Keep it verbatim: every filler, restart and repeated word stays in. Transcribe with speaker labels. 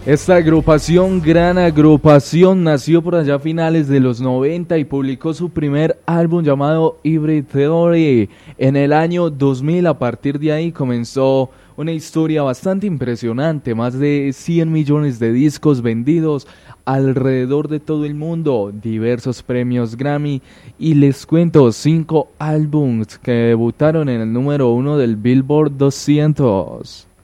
Speaker 1: Esta agrupación, gran agrupación, nació por allá a finales de los noventa y publicó su primer álbum llamado Hybrid Theory en el año dos mil. A partir de ahí comenzó una historia bastante impresionante, más de cien millones de discos vendidos alrededor de todo el mundo, diversos premios Grammy y les cuento cinco álbums que debutaron en el número uno del Billboard doscientos.